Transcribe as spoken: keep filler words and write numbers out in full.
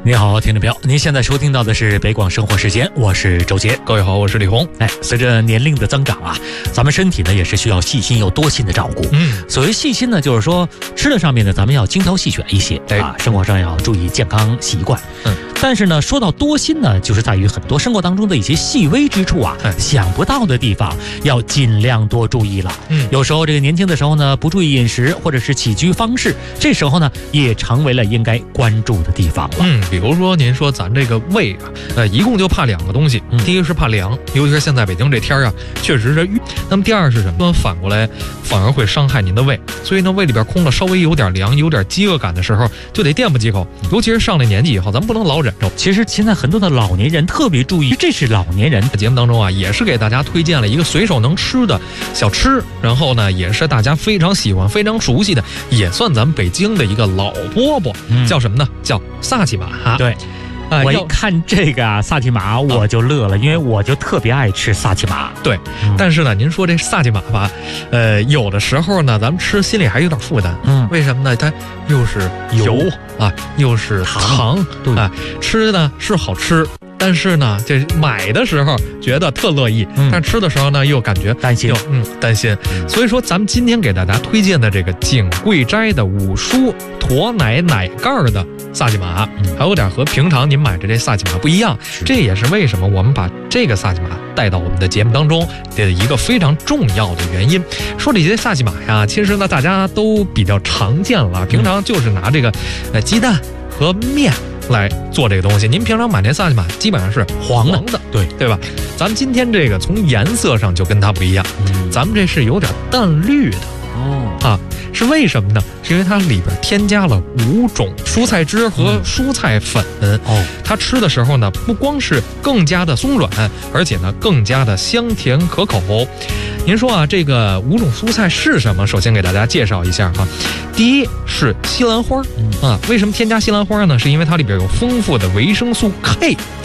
你好，听众朋友，您现在收听到的是北广生活时间，我是周杰。 各位好，我是李红。 哎，随着年龄的增长啊，咱们身体呢也是需要细心又多心的照顾。 嗯， 所谓细心呢，就是说吃的上面呢，咱们要精挑细选一些， 对啊，生活上要注意健康习惯。 嗯， 但是呢，说到多心呢，就是在于很多生活当中的一些细微之处啊， 嗯、 想不到的地方，要尽量多注意了。 嗯， 有时候这个年轻的时候呢，不注意饮食或者是起居方式，这时候呢，也成为了应该关注的地方了。 嗯，比如说您说咱这个胃啊，呃，一共就怕两个东西， 嗯、 第一个是怕凉，尤其是现在北京这天啊，确实是郁。那么第二是什么？反过来反而会伤害您的胃，所以呢，胃里边空了，稍微有点凉，有点饥饿感的时候，就得垫吧几口。尤其是上了年纪以后，咱们不能老忍着。 其实现在很多的老年人特别注意，这是老年人。 节目当中啊，也是给大家推荐了一个随手能吃的小吃，然后呢，也是大家非常喜欢、非常熟悉的，也算咱们北京的一个老饽饽，嗯、叫什么呢？叫萨琪玛。 对。呃、我一看这个啊，萨琪玛我就乐了，因为我就特别爱吃萨琪玛。 对，嗯、但是呢，您说这萨琪玛吧，呃，有的时候呢，咱们吃心里还有点负担。嗯，为什么呢？它又是油啊，又是糖， 对啊，吃呢是好吃。但是呢，这买的时候觉得特乐意，嗯、但吃的时候呢又感觉担心， 嗯，担心。嗯、所以说，咱们今天给大家推荐的这个景贵斋的五叔驼奶奶盖的萨琪玛，嗯、还有点和平常您买的这萨琪玛不一样。这也是为什么我们把这个萨琪玛带到我们的节目当中的一个非常重要的原因。说这些萨琪玛呀，其实呢大家都比较常见了，平常就是拿这个呃鸡蛋和面来做这个东西。您平常买那萨琪玛基本上是黄的，黄的对对吧？咱们今天这个从颜色上就跟它不一样，嗯、咱们这是有点淡绿的哦啊，是为什么呢？是因为它里边添加了五种蔬菜汁和蔬菜粉哦。它吃的时候呢，不光是更加的松软，而且呢更加的香甜可口。您说啊，这个五种蔬菜是什么？首先给大家介绍一下哈。第一是西兰花啊，为什么添加西兰花呢？是因为它里边有丰富的维生素 K